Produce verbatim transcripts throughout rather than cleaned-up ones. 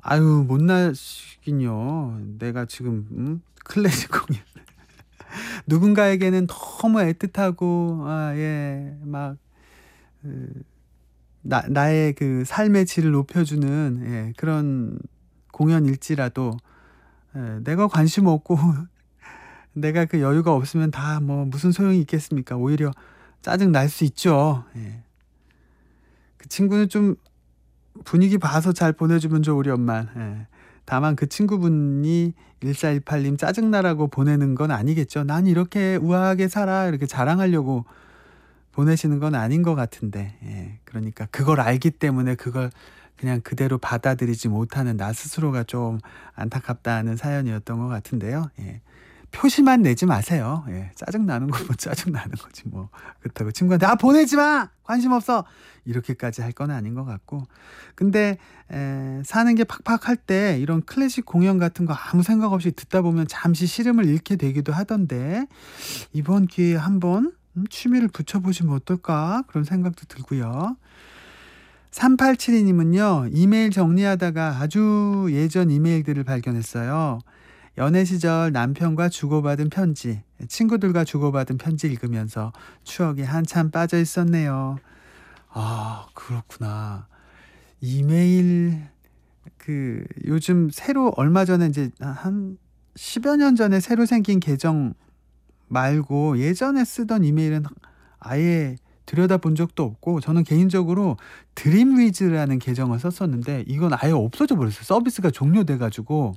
아유 못나시긴요. 내가 지금 음 클래식 공연 누군가에게는 너무 애틋하고 아 예 막 그 나 나의 그 삶의 질을 높여주는 예 그런 공연일지라도 예 내가 관심 없고 내가 그 여유가 없으면 다 뭐 무슨 소용이 있겠습니까? 오히려 짜증 날 수 있죠. 예. 그 친구는 좀 분위기 봐서 잘 보내주면 좋으련만 예. 다만 그 친구분이 일사일팔 님 짜증나라고 보내는 건 아니겠죠. "난 이렇게 우아하게 살아." 이렇게 자랑하려고 보내시는 건 아닌 것 같은데 예 그러니까 그걸 알기 때문에 그걸 그냥 그대로 받아들이지 못하는 나 스스로가 좀 안타깝다는 사연이었던 것 같은데요. 예. 표시만 내지 마세요. 예. 짜증 나는 거면 짜증 나는 거지 뭐. 그렇다고 친구한테 "아 보내지 마. 관심 없어." 이렇게까지 할 건 아닌 것 같고. 근데 에 사는 게 팍팍할 때 이런 클래식 공연 같은 거 아무 생각 없이 듣다 보면 잠시 시름을 잃게 되기도 하던데 이번 기회에 한번 음 '취미를 붙여보시면 어떨까?' 그런 생각도 들고요. 삼팔칠이 님은요. 이메일 정리하다가 아주 예전 이메일들을 발견했어요. 연애 시절 남편과 주고받은 편지, 친구들과 주고받은 편지 읽으면서 추억에 한참 빠져 있었네요. 아 그렇구나. 이메일 그 요즘 새로 얼마 전에 인제 한 십여 년 전에 새로 생긴 계정 말고 예전에 쓰던 이메일은 아예 들여다본 적도 없고 저는 개인적으로 드림위즈라는 계정을 썼었는데 이건 아예 없어져 버렸어요. 서비스가 종료돼 가지고.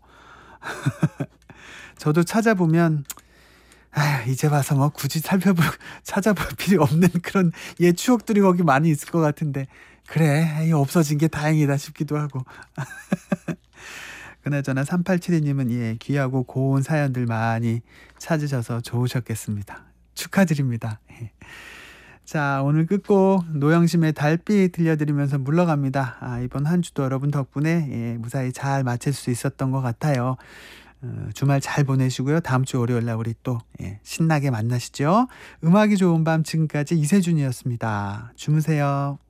저도 찾아보면 '아휴 이제 와서 뭐 굳이 살펴볼 찾아볼 필요 없는 그런 옛 추억들이 거기 많이 있을 것 같은데 그래 에이 없어진 게 다행이다.' 싶기도 하고. 그나저나 삼팔칠이 님은 예 귀하고 고운 사연들 많이 찾으셔서 좋으셨겠습니다. 축하드립니다. 예. 자 오늘 끝곡 노영심의 달빛 들려드리면서 물러갑니다. 아 이번 한 주도 여러분 덕분에 예 무사히 잘 마칠 수 있었던 것 같아요. 어 주말 잘 보내시고요. 다음 주 월요일 날 우리 또 예 신나게 만나시죠. 음악이 좋은 밤 지금까지 이세준이었습니다. 주무세요.